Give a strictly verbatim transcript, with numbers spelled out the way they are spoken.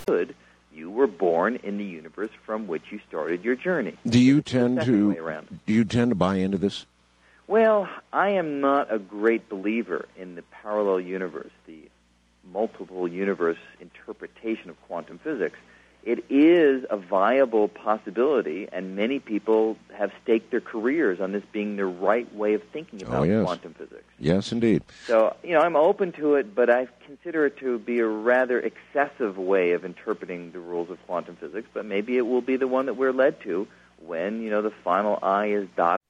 could, you were born in the universe from which you started your journey. Do you It's the tend second way to around. do you tend to buy into this? Well, I am not a great believer in the parallel universe, the multiple universe interpretation of quantum physics. It is a viable possibility, and many people have staked their careers on this being the right way of thinking about oh, yes. quantum physics. Yes, indeed. So, you know, I'm open to it, but I consider it to be a rather excessive way of interpreting the rules of quantum physics, but maybe it will be the one that we're led to when, you know, the final I is dotted